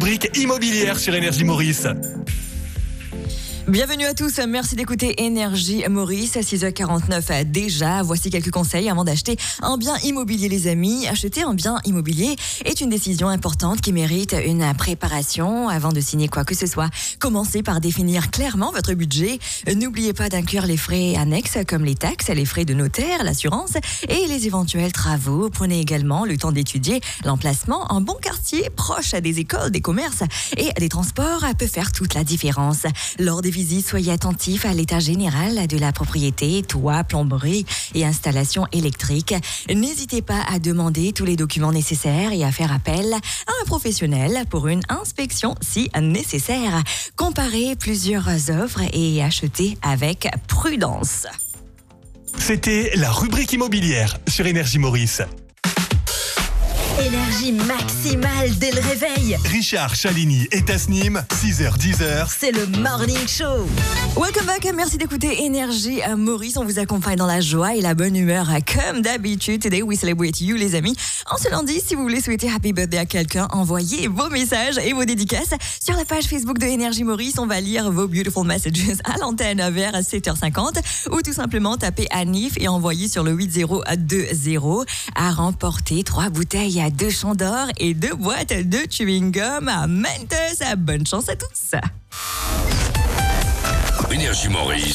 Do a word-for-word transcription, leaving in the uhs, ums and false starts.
rubrique immobilière sur Énergie Maurice. Bienvenue à tous, merci d'écouter Énergie Maurice à six heures quarante-neuf déjà. Voici quelques conseils avant d'acheter un bien immobilier les amis. Acheter un bien immobilier est une décision importante qui mérite une préparation avant de signer quoi que ce soit. Commencez par définir clairement votre budget. N'oubliez pas d'inclure les frais annexes comme les taxes, les frais de notaire, l'assurance et les éventuels travaux. Prenez également le temps d'étudier l'emplacement. Un bon quartier proche des écoles, des commerces et des transports peut faire toute la différence. Lors des visites, soyez attentifs à l'état général de la propriété, toit, plomberie et installation électrique. N'hésitez pas à demander tous les documents nécessaires et à faire appel à un professionnel pour une inspection si nécessaire. Comparez plusieurs offres et achetez avec prudence. C'était la rubrique immobilière sur Énergie Maurice. Énergie maximale dès le réveil. Richard, Chalini et Tasnim, six heures dix heures. C'est le Morning Show. Welcome back, merci d'écouter Énergie Maurice. On vous accompagne dans la joie et la bonne humeur comme d'habitude. Today we celebrate you les amis. En ce lundi, si vous voulez souhaiter happy birthday à quelqu'un, envoyez vos messages et vos dédicaces sur la page Facebook de Énergie Maurice. On va lire vos beautiful messages à l'antenne vers sept heures cinquante ou tout simplement tapez Anif et envoyez sur le huit zéro deux zéro à remporter trois bouteilles à deux champs d'or et deux boîtes de chewing-gum à Mentos. Bonne chance à tous. Énergie Maurice.